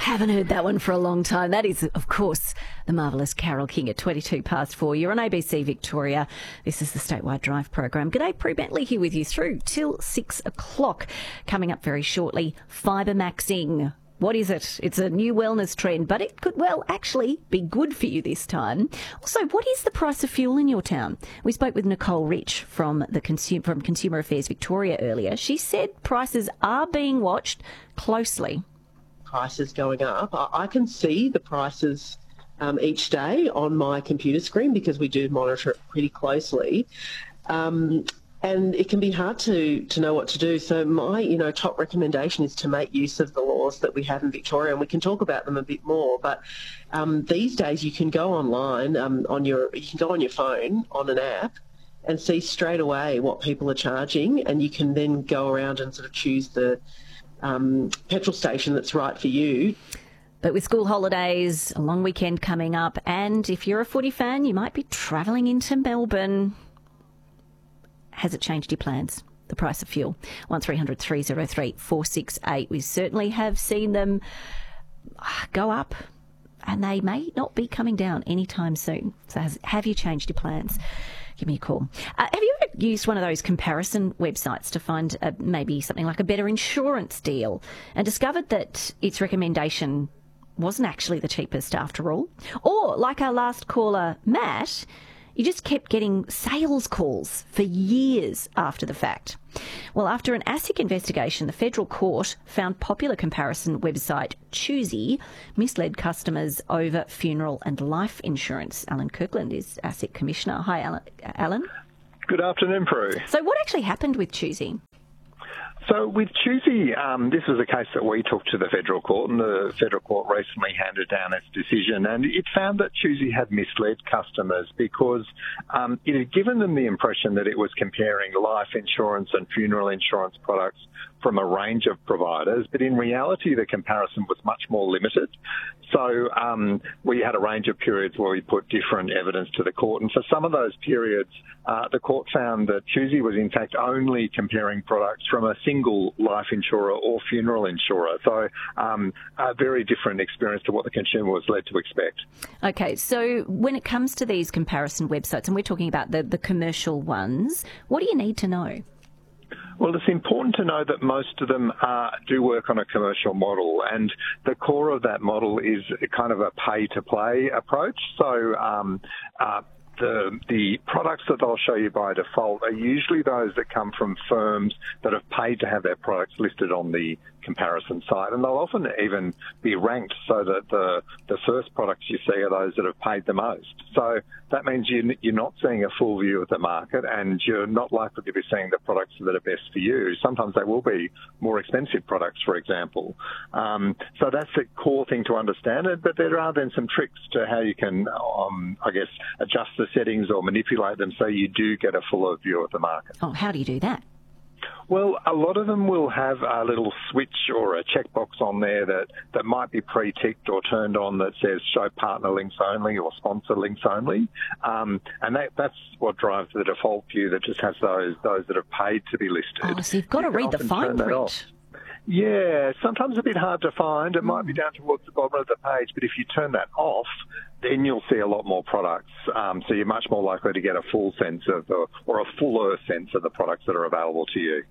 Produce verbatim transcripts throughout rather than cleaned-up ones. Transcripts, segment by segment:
Haven't heard that one for a long time. That is, of course, the marvellous Carol King at twenty-two past four. You're on A B C Victoria. This is the Statewide Drive program. G'day, Prue Bentley here with you through till six o'clock. Coming up very shortly, fibre-maxing. What is it? It's a new wellness trend, but it could, well, actually be good for you this time. Also, what is the price of fuel in your town? We spoke with Nicole Rich from the Consum- from Consumer Affairs Victoria earlier. She said prices are being watched closely. Prices going up. I, I can see the prices um, each day on my computer screen because we do monitor it pretty closely. Um, And it can be hard to, to know what to do. So my, you know, top recommendation is to make use of the laws that we have in Victoria, and we can talk about them a bit more. But um, these days you can go online um, on your, you can go on your phone on an app and see straight away what people are charging, and you can then go around and sort of choose the um, petrol station that's right for you. But with school holidays, a long weekend coming up, and if you're a footy fan, you might be travelling into Melbourne. Has it changed your plans? The price of fuel. one three hundred three oh three four six eight. We certainly have seen them go up, and they may not be coming down anytime soon. So has, have you changed your plans? Give me a call. Uh, have you ever used one of those comparison websites to find a, maybe something like a better insurance deal and discovered that its recommendation wasn't actually the cheapest after all? Or, like our last caller, Matt, you just kept getting sales calls for years after the fact. Well, after an ASIC investigation, the federal court found popular comparison website Choosy misled customers over funeral and life insurance. Alan Kirkland is ASIC Commissioner. Hi, Alan. Alan? Good afternoon, Prue. So what actually happened with Choosy? So with Choosy, um, this was a case that we took to the federal court, and the federal court recently handed down its decision, and it found that Choosy had misled customers because um, it had given them the impression that it was comparing life insurance and funeral insurance products from a range of providers, but in reality the comparison was much more limited. So um, we had a range of periods where we put different evidence to the court, and for some of those periods uh, the court found that Choosy was in fact only comparing products from a single life insurer or funeral insurer. So um, a very different experience to what the consumer was led to expect. Okay, so when it comes to these comparison websites, and we're talking about the, the commercial ones, what do you need to know? Well, it's important to know that most of them uh, do work on a commercial model, and the core of that model is kind of a pay-to-play approach. So um, uh, the the products that they'll show you by default are usually those that come from firms that have paid to have their products listed on the comparison site, and they'll often even be ranked so that the the first products you see are those that have paid the most. So that means you, you're not seeing a full view of the market, and you're not likely to be seeing the products that are best for you. Sometimes they will be more expensive products, for example. Um, so that's the core thing to understand it, but there are then some tricks to how you can, um, I guess, adjust the settings or manipulate them so you do get a fuller view of the market. Oh, how do you do that? Well, a lot of them will have a little switch or a checkbox on there that, that might be pre-ticked or turned on that says show partner links only or sponsor links only. Um, and that, that's what drives the default view that just has those those that have paid to be listed. Oh, so you've got you to read the fine print. Yeah, sometimes a bit hard to find. It might be down towards the bottom of the page, but if you turn that off, then you'll see a lot more products. Um, so you're much more likely to get a full sense of the, or a fuller sense of the products that are available to you.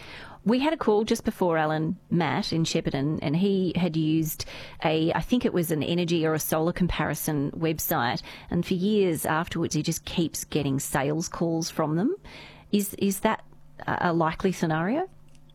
We had a call just before Alan, Matt in Shepparton, and he had used a, I think it was an energy or a solar comparison website, and for years afterwards he just keeps getting sales calls from them. Is is that a likely scenario?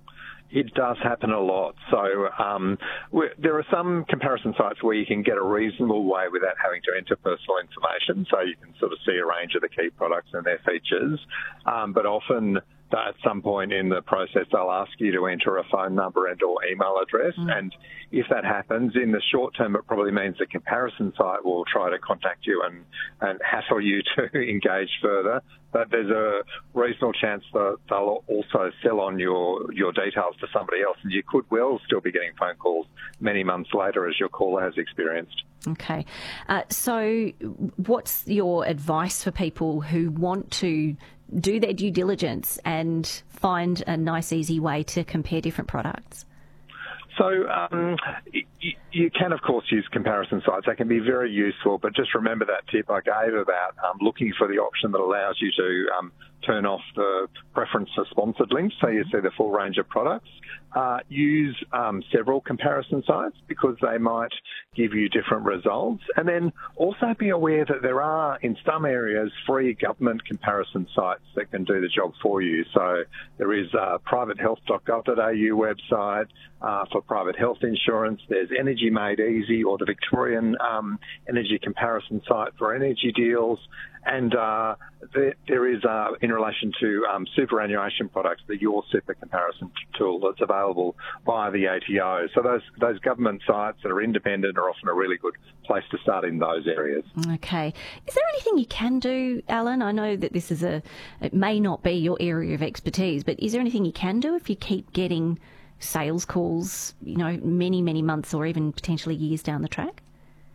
It does happen a lot. So um, there are some comparison sites where you can get a reasonable way without having to enter personal information, so you can sort of see a range of the key products and their features. Um, but often at some point in the process, they'll ask you to enter a phone number and or email address. Mm. And if that happens, in the short term, it probably means the comparison site will try to contact you and, and hassle you to engage further. But there's a reasonable chance that they'll also sell on your, your details to somebody else, and you could well still be getting phone calls many months later, as your caller has experienced. Okay. Uh, so what's your advice for people who want to do their due diligence and find a nice, easy way to compare different products? So um, you, you can, of course, use comparison sites. They can be very useful, but just remember that tip I gave about um, looking for the option that allows you to um, turn off the preference for sponsored links so you see the full range of products. Uh, use um, several comparison sites because they might give you different results. And then also be aware that there are, in some areas, free government comparison sites that can do the job for you. So there is uh, private health dot gov dot a u website uh, for private health insurance. There's Energy Made Easy, or the Victorian um, energy comparison site for energy deals. And uh, there, there is, uh, in relation to um, superannuation products, the Your Super comparison tool that's available via the A T O. So those those government sites that are independent are often a really good place to start in those areas. Okay. Is there anything you can do, Alan? I know that this is a, it may not be your area of expertise, but is there anything you can do if you keep getting sales calls, you know, many, many months or even potentially years down the track?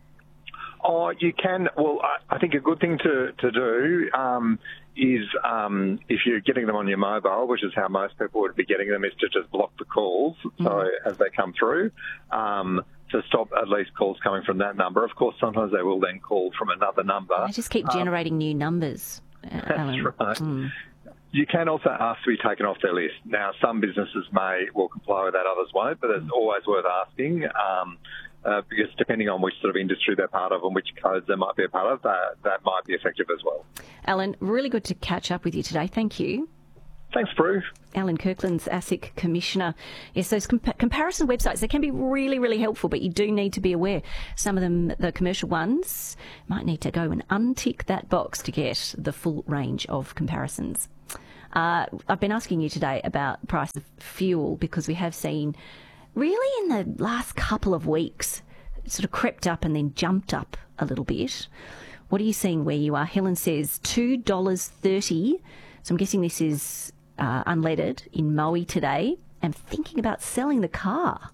Oh, you can. Well, I, I think a good thing to, to do um, is um, if you're getting them on your mobile, which is how most people would be getting them, is to just block the calls so mm. as they come through, um, to stop at least calls coming from that number. Of course, sometimes they will then call from another number. I just keep generating um, new numbers. Uh, that's Alan. right. Mm. You can also ask to be taken off their list. Now, some businesses may will comply with that, others won't, but it's always worth asking. Um, Uh, because depending on which sort of industry they're part of and which codes they might be a part of, that, that might be effective as well. Alan, really good to catch up with you today. Thank you. Thanks, Prue. Alan Kirkland's ASIC Commissioner. Yes, those compa- comparison websites, they can be really, really helpful, but you do need to be aware. Some of them, the commercial ones, might need to go and untick that box to get the full range of comparisons. Uh, I've been asking you today about the price of fuel because we have seen really in the last couple of weeks, it sort of crept up and then jumped up a little bit. What are you seeing where you are? Helen says two dollars thirty. So I'm guessing this is uh, unleaded in Moe today. I'm thinking about selling the car.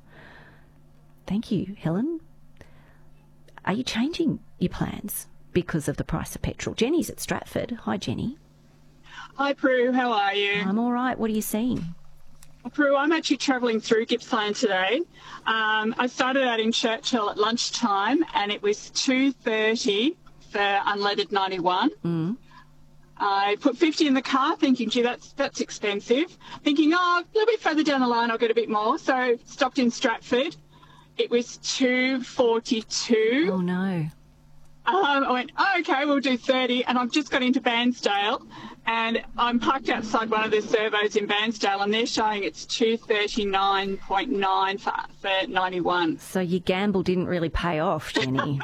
Thank you, Helen. Are you changing your plans because of the price of petrol? Jenny's at Stratford. Hi, Jenny. Hi, Prue. How are you? I'm all right. What are you seeing? Prue, I'm actually travelling through Gippsland today. Um, I started out in Churchill at lunchtime and it was two thirty for unleaded ninety-one. Mm. I put fifty in the car thinking, gee, that's that's expensive. Thinking, oh, a little bit further down the line I'll get a bit more. So stopped in Stratford. It was two forty-two. Oh, no. Um, I went, oh, okay, we'll do thirty. And I've just got into Bairnsdale and I'm parked outside one of the servos in Bairnsdale and they're showing it's two thirty-nine point nine for, for ninety-one. So your gamble didn't really pay off, Jenny.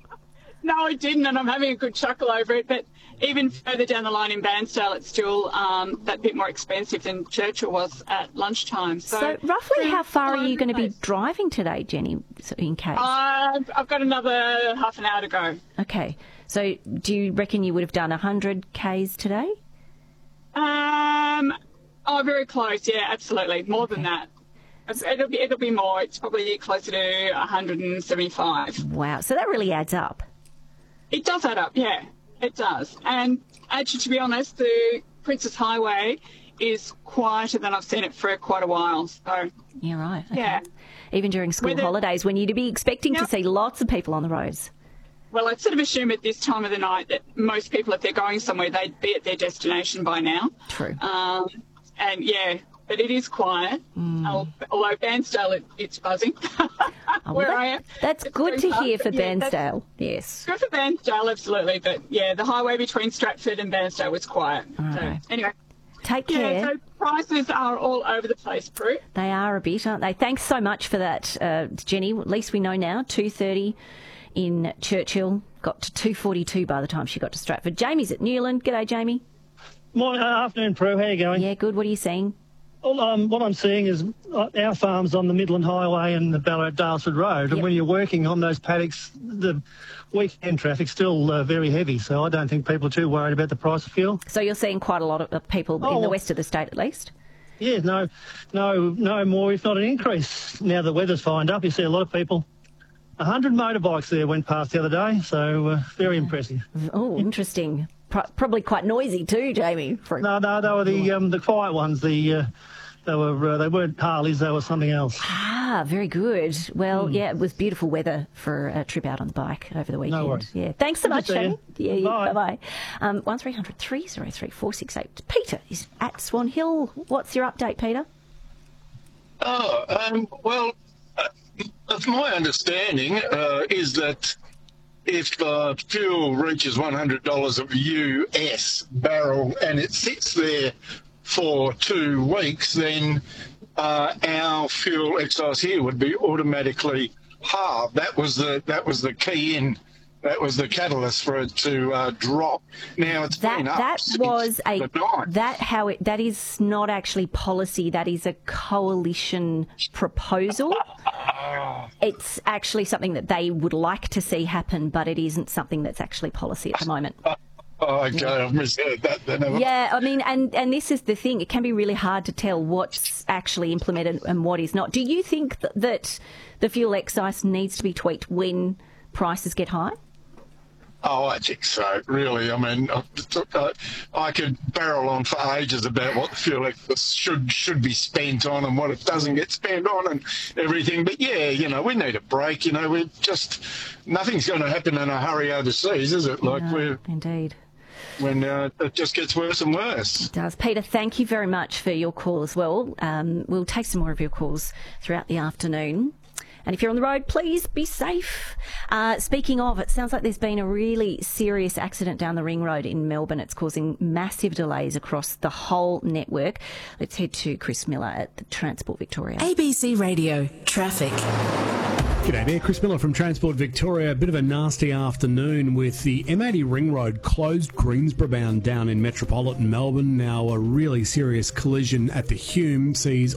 No, it didn't, and I'm having a good chuckle over it. But even further down the line in Bairnsdale, it's still um, that bit more expensive than Churchill was at lunchtime. So, so roughly how far are you going to be driving today, Jenny, in case? Uh, I've got another half an hour to go. Okay. So do you reckon you would have done one hundred kays today? Um, oh, very close, yeah, absolutely. More okay. than that. It'll be, it'll be more. It's probably closer to one hundred seventy-five. Wow. So that really adds up. It does add up, yeah, it does. And actually, to be honest, the Princes Highway is quieter than I've seen it for quite a while. So yeah, right. Okay. Yeah. Even during school Whether, holidays, when you'd be expecting yep. to see lots of people on the roads. Well, I'd sort of assume at this time of the night that most people, if they're going somewhere, they'd be at their destination by now. True. Um, and yeah, but it is quiet. Mm. Although Bairnsdale, it, it's buzzing. Oh, where well, that, I am. That's it's good to tough, hear for yeah, Bairnsdale, yes. Good for Bairnsdale, absolutely. But yeah, the highway between Stratford and Bairnsdale was quiet. All so right. anyway. Take care. Yeah, so prices are all over the place, Prue. They are a bit, aren't they? Thanks so much for that, uh, Jenny. At least we know now, two thirty in Churchill, got to two forty-two by the time she got to Stratford. Jamie's at Newland. G'day, Jamie. Morning, uh, afternoon, Prue. How are you going? Yeah, good. What are you seeing? Well, um, what I'm seeing is uh, our farm's on the Midland Highway and the Ballarat-Dalesford Road, yep. and when you're working on those paddocks, the weekend traffic's still uh, very heavy, so I don't think people are too worried about the price of fuel. So you're seeing quite a lot of people oh, in the west of the state at least? Yeah, no, no, no more, if not an increase. Now the weather's fined up, you see a lot of people. one hundred motorbikes there went past the other day, so uh, very impressive. Oh, interesting. Pro- probably quite noisy too, Jamie. For... No, no, they were the um, the quiet ones, the uh, They were uh, they weren't Harleys, they were something else. Ah, very good. Well, Mm. yeah, it was beautiful weather for a trip out on the bike over the weekend. No worries. Yeah, thanks so Good to much, see you. Shane. Yeah, yeah, Bye. bye-bye. Um, one three hundred three oh three four six eight. Peter is at Swan Hill. What's your update, Peter? Oh, um, well, uh, it's my understanding uh, is that if uh, fuel reaches one hundred dollars a U S barrel and it sits there for two weeks, then uh, our fuel excise here would be automatically halved. That was the that was the key in. That was the catalyst for it to uh, drop. Now it's That been up that since was a the ninth. that how it that is not actually policy. That is a coalition proposal. It's actually something that they would like to see happen, but it isn't something that's actually policy at the moment. Oh, okay, I've misheard that. Then. Yeah, I mean, and, and this is the thing. It can be really hard to tell what's actually implemented and what is not. Do you think th- that the fuel excise needs to be tweaked when prices get high? Oh, I think so, really. I mean, I, I could barrel on for ages about what the fuel excise should should be spent on and what it doesn't get spent on and everything. But, yeah, you know, we need a break. You know, we just, nothing's going to happen in a hurry overseas, is it? Like, No, we're, indeed. when uh, it just gets worse and worse. It does. Peter, thank you very much for your call as well. Um, we'll take some more of your calls throughout the afternoon. And if you're on the road, please be safe. Uh, speaking of, it sounds like there's been a really serious accident down the Ring Road in Melbourne. It's causing massive delays across the whole network. Let's head to Chris Miller at the Transport Victoria. A B C Radio Traffic. G'day there, Chris Miller from Transport Victoria. A bit of a nasty afternoon with the M eighty Ring Road closed Greensborough bound down in metropolitan Melbourne. Now a really serious collision at the Hume sees